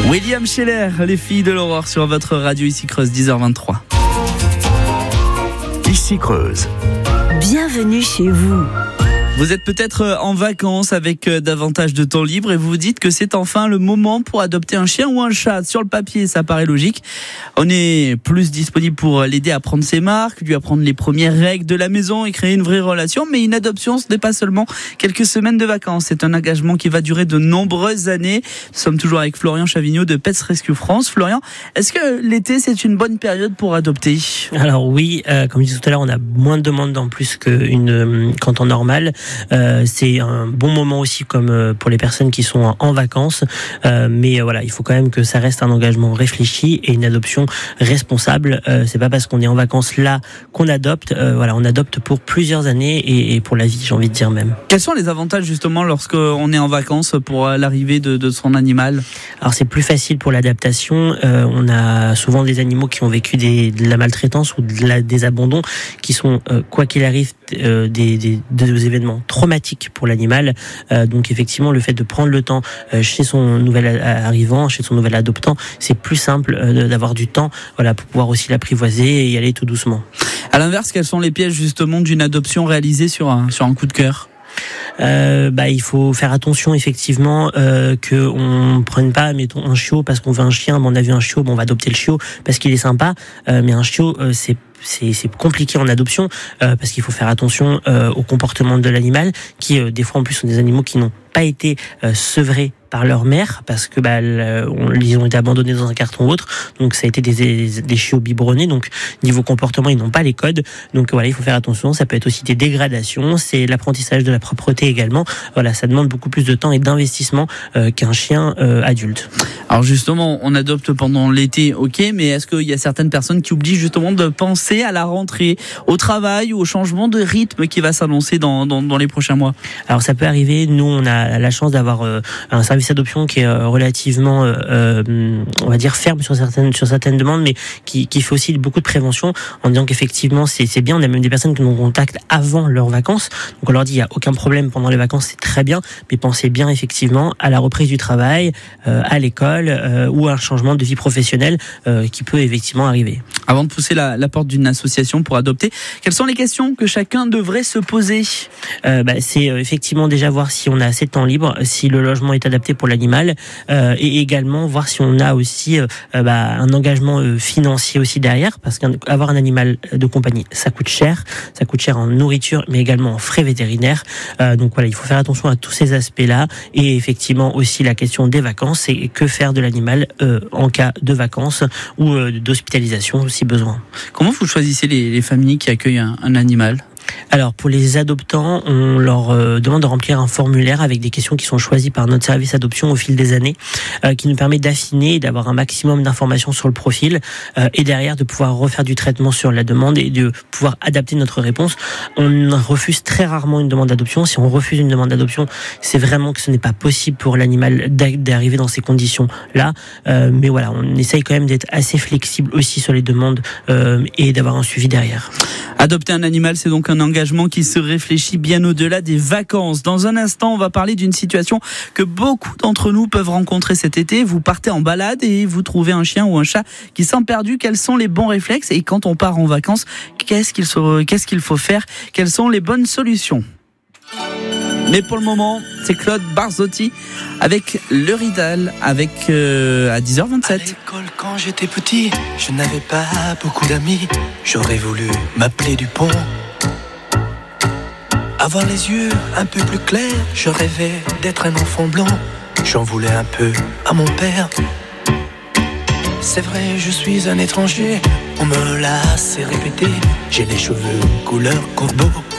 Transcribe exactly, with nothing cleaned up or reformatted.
William Scheller, les filles de l'aurore sur votre radio ici Creuse, dix heures vingt-trois. Ici Creuse. Bienvenue chez vous. Vous êtes peut-être en vacances avec davantage de temps libre et vous vous dites que c'est enfin le moment pour adopter un chien ou un chat. Sur le papier, ça paraît logique. On est plus disponible pour l'aider à prendre ses marques, lui apprendre les premières règles de la maison et créer une vraie relation. Mais une adoption, ce n'est pas seulement quelques semaines de vacances. C'est un engagement qui va durer de nombreuses années. Nous sommes toujours avec Florian Chavignaud de Pets Rescue France. Florian, est-ce que l'été, c'est une bonne période pour adopter ? Alors oui, euh, comme je disais tout à l'heure, on a moins de demandes en plus qu'une, qu'en temps normal. Euh, c'est un bon moment aussi comme euh, pour les personnes qui sont en, en vacances, euh, mais euh, voilà, il faut quand même que ça reste un engagement réfléchi et une adoption responsable. Euh, c'est pas parce qu'on est en vacances là qu'on adopte. Euh, voilà, on adopte pour plusieurs années et, et pour la vie, j'ai envie de dire même. Quels sont les avantages justement lorsqu'on est en vacances pour l'arrivée de, de son animal ? Alors c'est plus facile pour l'adaptation. Euh, on a souvent des animaux qui ont vécu des, de la maltraitance ou de la, des abandons, qui sont euh, quoi qu'il arrive euh, des, des, des événements traumatique pour l'animal. Euh, donc effectivement, le fait de prendre le temps euh, chez son nouvel arrivant, chez son nouvel adoptant, c'est plus simple euh, d'avoir du temps, voilà, pour pouvoir aussi l'apprivoiser et y aller tout doucement. À l'inverse, quels sont les pièges justement d'une adoption réalisée sur un, sur un coup de cœur ? Euh, bah, il faut faire attention effectivement euh, que on prenne pas, mettons, un chiot parce qu'on veut un chien. Bon, on a vu un chiot, bon, on va adopter le chiot parce qu'il est sympa. Euh, mais un chiot, euh, c'est C'est, c'est compliqué en adoption euh, parce qu'il faut faire attention euh, au comportement de l'animal qui euh, des fois en plus sont des animaux qui n'ont pas été euh, sevrés par leur mère parce que bah, on, ils ont été abandonnés dans un carton ou autre, donc ça a été des, des, des chiots biberonnés, donc niveau comportement ils n'ont pas les codes, donc voilà, il faut faire attention. Ça peut être aussi des dégradations, c'est l'apprentissage de la propreté également. Voilà, ça demande beaucoup plus de temps et d'investissement euh, qu'un chien euh, adulte. Alors justement, on adopte pendant l'été, ok, mais est-ce qu'il y a certaines personnes qui oublient justement de penser à la rentrée, au travail ou au changement de rythme qui va s'annoncer dans, dans, dans les prochains mois ? Alors ça peut arriver. Nous, on a la chance d'avoir euh, un service d'adoption qui est euh, relativement, euh, on va dire, ferme sur certaines sur certaines demandes, mais qui, qui fait aussi beaucoup de prévention en disant qu'effectivement c'est, c'est bien. On a même des personnes qui nous contactent avant leurs vacances, donc on leur dit il y a aucun problème pendant les vacances, c'est très bien, mais pensez bien effectivement à la reprise du travail, euh, à l'école euh, ou à un changement de vie professionnelle euh, qui peut effectivement arriver. Avant de pousser la, la porte d'une association pour adopter, quelles sont les questions que chacun devrait se poser ? euh, bah, C'est euh, effectivement déjà voir si on a assez de temps libre, si le logement est adapté pour l'animal, euh, et également voir si on a aussi euh, bah, un engagement euh, financier aussi derrière, parce qu'avoir un animal de compagnie, ça coûte cher, ça coûte cher en nourriture, mais également en frais vétérinaires. Euh, donc voilà, il faut faire attention à tous ces aspects-là, et effectivement aussi la question des vacances, c'est que faire de l'animal euh, en cas de vacances ou euh, d'hospitalisation si besoin. Comment vous choisissez les, les familles qui accueillent un, un animal ? Alors pour les adoptants, on leur euh, demande de remplir un formulaire avec des questions qui sont choisies par notre service adoption au fil des années, euh, qui nous permet d'affiner et d'avoir un maximum d'informations sur le profil, euh, et derrière de pouvoir refaire du traitement sur la demande et de pouvoir adapter notre réponse. On refuse très rarement une demande d'adoption. Si on refuse une demande d'adoption, c'est vraiment que ce n'est pas possible pour l'animal d'arriver dans ces conditions-là. Euh, mais voilà, on essaye quand même d'être assez flexible aussi sur les demandes euh, et d'avoir un suivi derrière. Adopter un animal, c'est donc un engagement qui se réfléchit bien au-delà des vacances. Dans un instant, on va parler d'une situation que beaucoup d'entre nous peuvent rencontrer cet été. Vous partez en balade et vous trouvez un chien ou un chat qui s'est perdu. Quels sont les bons réflexes ? Et quand on part en vacances, qu'est-ce qu'il faut, qu'est-ce qu'il faut faire ? Quelles sont les bonnes solutions ? Mais pour le moment, c'est Claude Barzotti avec Le Ridal, avec euh, à dix heures vingt-sept. À l'école, quand j'étais petit, je n'avais pas beaucoup d'amis. J'aurais voulu m'appeler Dupont. Avoir les yeux un peu plus clairs, je rêvais d'être un enfant blanc. J'en voulais un peu à mon père. C'est vrai, je suis un étranger, on me l'a assez répété. J'ai les cheveux couleur corbeau.